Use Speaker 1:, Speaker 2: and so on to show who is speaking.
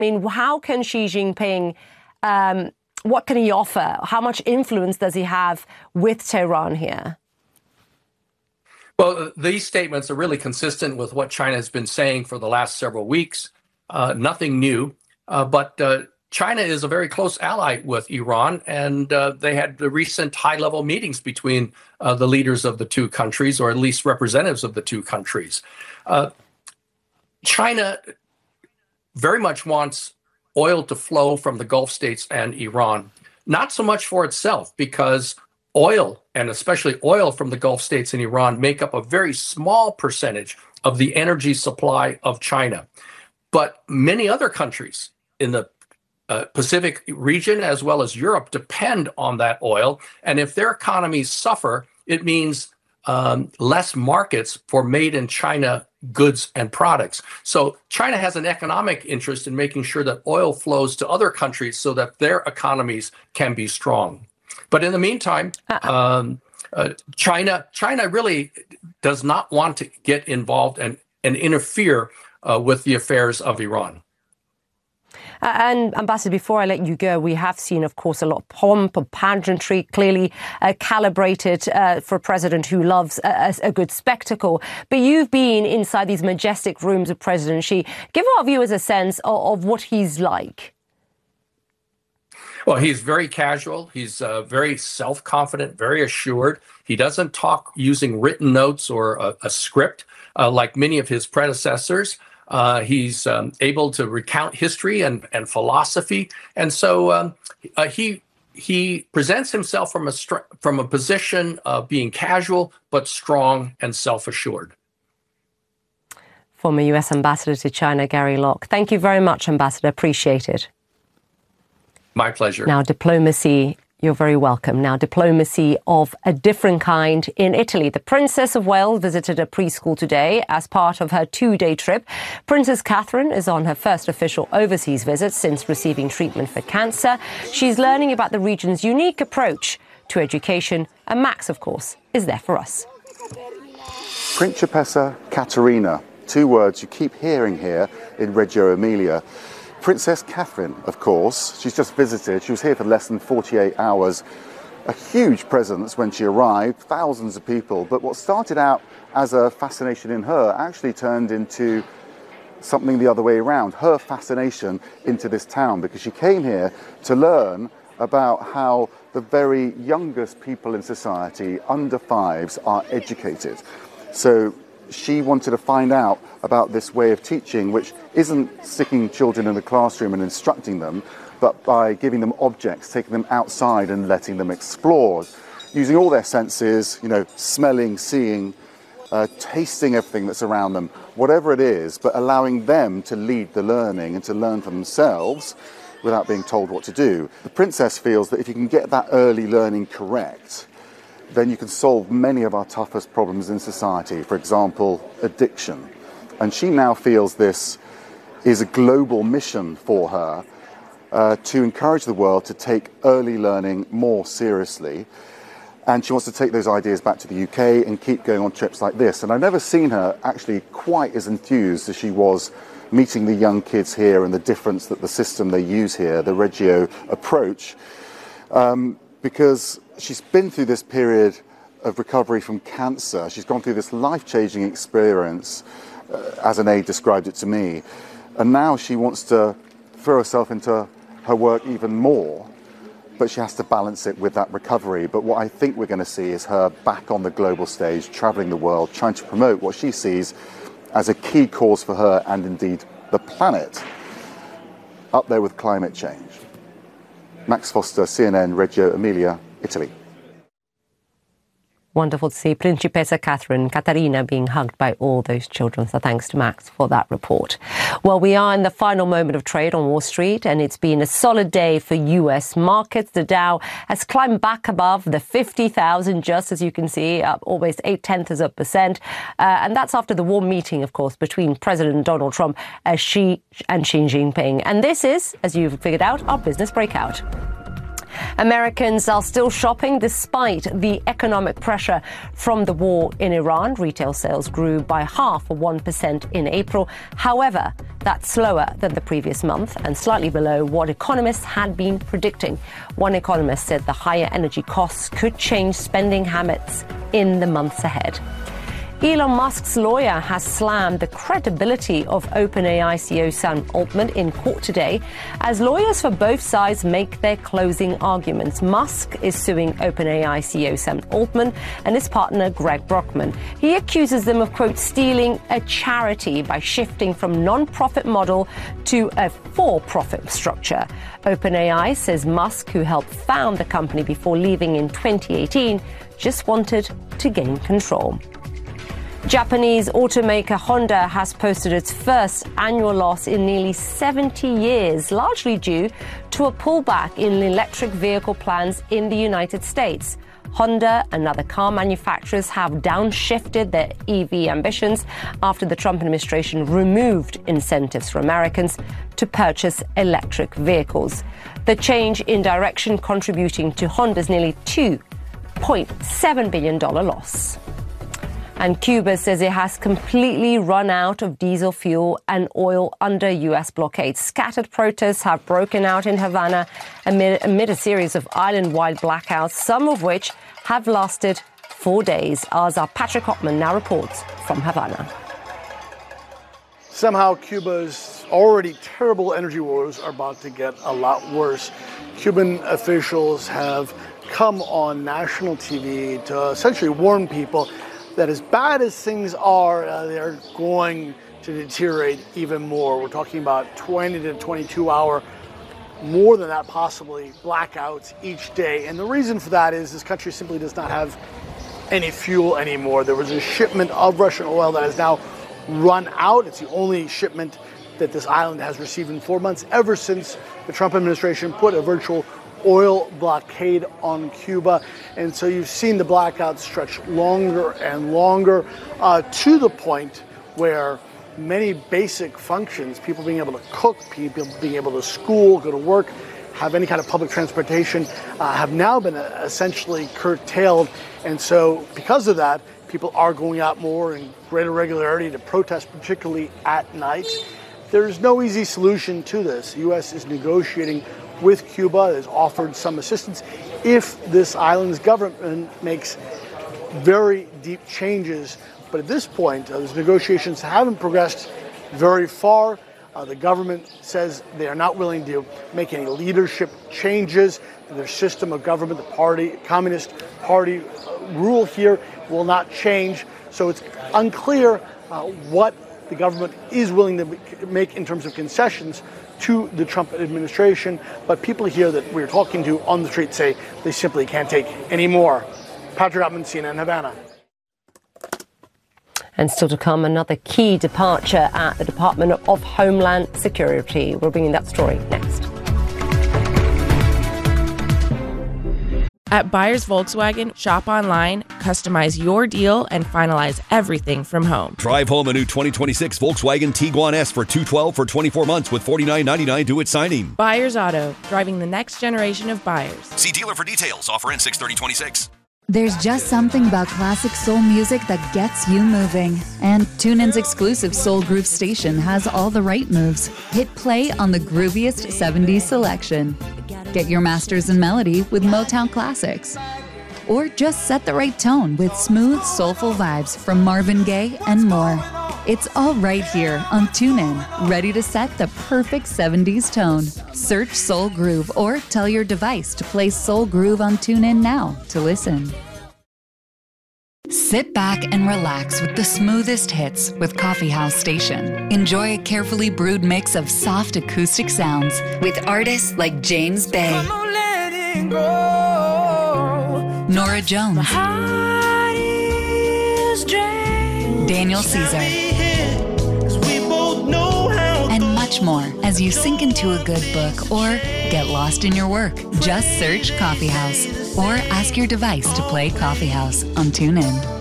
Speaker 1: I mean, how can Xi Jinping, what can he offer? How much influence does he have with Tehran here?
Speaker 2: Well, these statements are really consistent with what China has been saying for the last several weeks. Nothing new, but China is a very close ally with Iran, and they had the recent high-level meetings between the leaders of the two countries, or at least representatives of the two countries. China very much wants oil to flow from the Gulf states and Iran, not so much for itself, because oil, and especially oil from the Gulf states and Iran, make up a very small percentage of the energy supply of China. But many other countries in the Pacific region, as well as Europe, depend on that oil. And if their economies suffer, it means less markets for made in China goods and products. So China has an economic interest in making sure that oil flows to other countries so that their economies can be strong. But in the meantime, China really does not want to get involved and interfere with the affairs of Iran.
Speaker 1: And Ambassador, before I let you go, we have seen, of course, a lot of pomp and pageantry, clearly calibrated for a president who loves a good spectacle. But you've been inside these majestic rooms of President Xi. Give our viewers a sense of what he's like.
Speaker 2: Well, he's very casual. He's very self-confident, very assured. He doesn't talk using written notes or a script like many of his predecessors. He's able to recount history and philosophy. And so he presents himself from a position of being casual, but strong and self-assured.
Speaker 1: Former U.S. Ambassador to China, Gary Locke. Thank you very much, Ambassador. Appreciate it.
Speaker 2: My pleasure.
Speaker 1: Now, diplomacy, you're very welcome. Now, diplomacy of a different kind in Italy. The Princess of Wales visited a preschool today as part of her 2-day trip. Princess Catherine is on her first official overseas visit since receiving treatment for cancer. She's learning about the region's unique approach to education. And Max, of course, is there for us.
Speaker 3: Principessa Caterina, 2 words you keep hearing here in Reggio Emilia. Princess Catherine, of course, she's just visited. She was here for less than 48 hours. A huge presence when she arrived, thousands of people. But what started out as a fascination in her actually turned into something the other way around, her fascination into this town, because she came here to learn about how the very youngest people in society, under 5s, are educated. So she wanted to find out about this way of teaching, which isn't sticking children in the classroom and instructing them, but by giving them objects, taking them outside and letting them explore, using all their senses, smelling, seeing, tasting everything that's around them, whatever it is, but allowing them to lead the learning and to learn for themselves without being told what to do. The princess feels that if you can get that early learning correct, then you can solve many of our toughest problems in society, for example, addiction. And she now feels this is a global mission for her to encourage the world to take early learning more seriously. And she wants to take those ideas back to the UK and keep going on trips like this. And I've never seen her actually quite as enthused as she was meeting the young kids here and the difference that the system they use here, the Reggio approach, because she's been through this period of recovery from cancer. She's gone through this life-changing experience, as an aide described it to me. And now she wants to throw herself into her work even more, but she has to balance it with that recovery. But what I think we're going to see is her back on the global stage, traveling the world, trying to promote what she sees as a key cause for her and indeed the planet, up there with climate change. Max Foster, CNN, Reggio Emilia, Italy.
Speaker 1: Wonderful to see Principessa Caterina being hugged by all those children. So thanks to Max for that report. Well, we are in the final moment of trade on Wall Street, and it's been a solid day for U.S. markets. The Dow has climbed back above the 50,000, just as you can see, up almost 0.8%. And that's after the warm meeting, of course, between President Donald Trump and Xi Jinping. And this is, as you've figured out, our business breakout. Americans are still shopping despite the economic pressure from the war in Iran. Retail sales grew by 0.5% in April. However, that's slower than the previous month and slightly below what economists had been predicting. One economist said the higher energy costs could change spending habits in the months ahead. Elon Musk's lawyer has slammed the credibility of OpenAI CEO Sam Altman in court today as lawyers for both sides make their closing arguments. Musk is suing OpenAI CEO Sam Altman and his partner Greg Brockman. He accuses them of, quote, stealing a charity by shifting from non-profit model to a for-profit structure. OpenAI says Musk, who helped found the company before leaving in 2018, just wanted to gain control. Japanese automaker Honda has posted its first annual loss in nearly 70 years, largely due to a pullback in electric vehicle plans in the United States. Honda and other car manufacturers have downshifted their EV ambitions after the Trump administration removed incentives for Americans to purchase electric vehicles. The change in direction contributing to Honda's nearly $2.7 billion loss. And Cuba says it has completely run out of diesel fuel and oil under U.S. blockade. Scattered protests have broken out in Havana amid a series of island-wide blackouts, some of which have lasted 4 days. Our Patrick Hoffman now reports from Havana.
Speaker 4: Somehow Cuba's already terrible energy woes are about to get a lot worse. Cuban officials have come on national TV to essentially warn people that as bad as things are, they're going to deteriorate even more. We're talking about 20 to 22 hour, more than that possibly, blackouts each day. And the reason for that is this country simply does not have any fuel anymore. There was a shipment of Russian oil that has now run out. It's the only shipment that this island has received in 4 months, ever since the Trump administration put a virtual oil blockade on Cuba. And so you've seen the blackouts stretch longer and longer to the point where many basic functions, people being able to cook, people being able to school, go to work, have any kind of public transportation, have now been essentially curtailed. And so because of that, people are going out more in greater regularity to protest, particularly at night. There's no easy solution to this. The U.S. is negotiating with Cuba, has offered some assistance if this island's government makes very deep changes. But at this point, those negotiations haven't progressed very far. The government says they are not willing to make any leadership changes. Their system of government, the party, Communist Party rule here will not change. So it's unclear what the government is willing to make in terms of concessions to the Trump administration, but people here that we're talking to on the street say they simply can't take any more. Patrick Ottman, CNN, Havana.
Speaker 1: And still to come, another key departure at the Department of Homeland Security. We're bringing that story next.
Speaker 5: At Buyers Volkswagen, shop online, customize your deal, and finalize everything from home.
Speaker 6: Drive home a new 2026 Volkswagen Tiguan S for $212 for 24 months with $49.99 due at signing.
Speaker 5: Buyers Auto, driving the next generation of buyers.
Speaker 6: See dealer for details. Offer ends 6/30/26.
Speaker 7: There's just something about classic soul music that gets you moving. And TuneIn's exclusive Soul Groove station has all the right moves. Hit play on the grooviest 70s selection. Get your masters in melody with Motown classics. Or just set the right tone with smooth, soulful vibes from Marvin Gaye and more. It's all right here on TuneIn, ready to set the perfect 70s tone. Search Soul Groove or tell your device to play Soul Groove on TuneIn now to listen. Sit back and relax with the smoothest hits with Coffee House Station. Enjoy a carefully brewed mix of soft acoustic sounds with artists like James Bay, Nora Jones, Daniel Caesar, and much more as you sink into a good book or get lost in your work. Just search Coffee House or ask your device to play Coffee House on TuneIn.